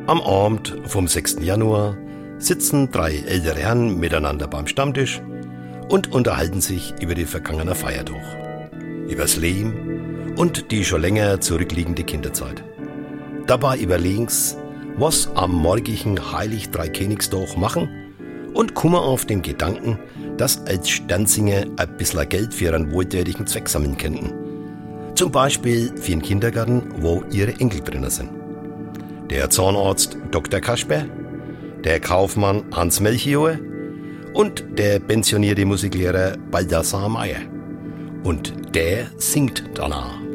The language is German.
Am Abend vom 6. Januar sitzen 3 ältere Herren miteinander beim Stammtisch und unterhalten sich über die vergangene Feiertag, übers Leben und die schon länger zurückliegende Kinderzeit. Dabei überlegen sie, was am morgigen Heilig-Dreikönigstag machen und kommen auf den Gedanken, dass als Sternsinger ein bisschen Geld für einen wohltätigen Zweck sammeln könnten. Zum Beispiel für den Kindergarten, wo ihre Enkel drin sind. Der Zahnarzt Dr. Kasper, der Kaufmann Hans Melchior und der pensionierte Musiklehrer Balthasar Meyer. Und der singt danach.